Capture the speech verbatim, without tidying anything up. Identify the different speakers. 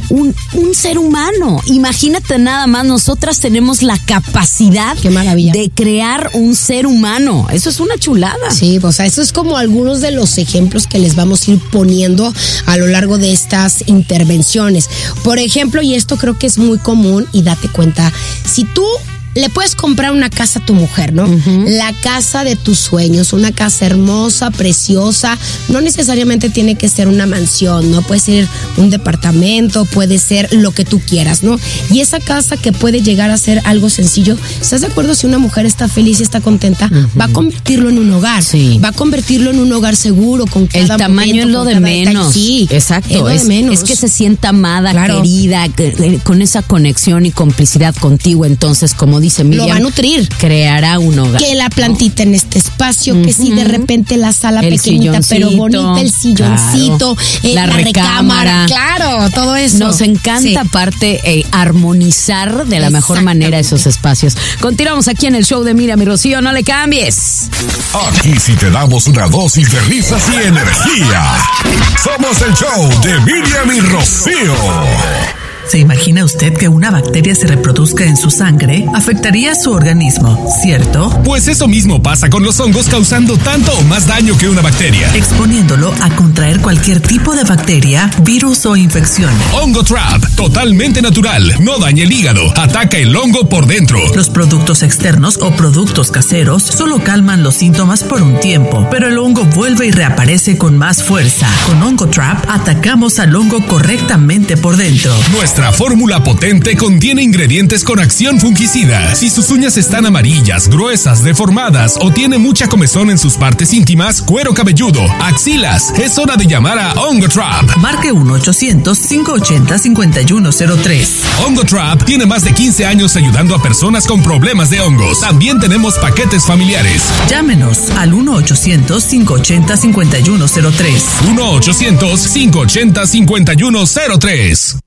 Speaker 1: un, un ser humano. Imagínate nada más, nosotras tenemos la capacidad
Speaker 2: Qué maravilla.
Speaker 1: de crear un ser humano. Eso es una chulada.
Speaker 2: Sí, o sea, eso es como algunos de los ejemplos que les vamos a ir poniendo a lo largo de estas intervenciones. Por ejemplo, y esto creo que es muy común, y date cuenta, si tú le puedes comprar una casa a tu mujer, ¿no? Uh-huh. La casa de tus sueños, una casa hermosa, preciosa, no necesariamente tiene que ser una mansión, ¿no? Puede ser un departamento, puede ser lo que tú quieras, ¿no? Y esa casa que puede llegar a ser algo sencillo, ¿estás de acuerdo? Si una mujer está feliz y está contenta, uh-huh. va a convertirlo en un hogar,
Speaker 1: sí.
Speaker 2: va a convertirlo en un hogar seguro, con cada
Speaker 1: El tamaño
Speaker 2: momento,
Speaker 1: es lo de menos.
Speaker 2: Sí,
Speaker 1: exacto.
Speaker 2: Es, lo
Speaker 1: es,
Speaker 2: de menos.
Speaker 1: es que se sienta amada,
Speaker 2: claro.
Speaker 1: querida, que, con esa conexión y complicidad contigo. Entonces, como dice Miriam,
Speaker 2: lo va a nutrir.
Speaker 1: Creará un hogar.
Speaker 2: Que la plantita en este espacio, uh-huh. que si de repente la sala el pequeñita pero bonita, el silloncito,
Speaker 1: claro.
Speaker 2: eh,
Speaker 1: la,
Speaker 2: la recámara.
Speaker 1: recámara.
Speaker 2: Claro, todo eso.
Speaker 1: Nos encanta sí. aparte eh, armonizar de la mejor manera esos espacios. Continuamos aquí en el show de Miriam y Rocío, no le cambies.
Speaker 3: Aquí sí te damos una dosis de risas y energía. Somos el show de Miriam y Rocío.
Speaker 4: ¿Se imagina usted que una bacteria se reproduzca en su sangre? Afectaría a su organismo, ¿cierto?
Speaker 5: Pues eso mismo pasa con los hongos, causando tanto o más daño que una bacteria.
Speaker 4: Exponiéndolo a contraer cualquier tipo de bacteria, virus o infección.
Speaker 5: Hongo Trap, totalmente natural, no daña el hígado, ataca el hongo por dentro.
Speaker 4: Los productos externos o productos caseros solo calman los síntomas por un tiempo, pero el hongo vuelve y reaparece con más fuerza. Con Hongo Trap atacamos al hongo correctamente por dentro.
Speaker 5: Nuestra Nuestra fórmula potente contiene ingredientes con acción fungicida. Si sus uñas están amarillas, gruesas, deformadas o tiene mucha comezón en sus partes íntimas, cuero cabelludo, axilas, es hora de llamar a Hongo Trap.
Speaker 4: Marque uno ochocientos, cinco ochenta, cincuenta y uno cero tres.
Speaker 5: Hongo Trap tiene más de quince años ayudando a personas con problemas de hongos. También tenemos paquetes familiares.
Speaker 4: Llámenos al uno ochocientos, cinco ochenta, cincuenta y uno cero tres.
Speaker 5: uno ochocientos, cinco ochenta, cincuenta y uno cero tres.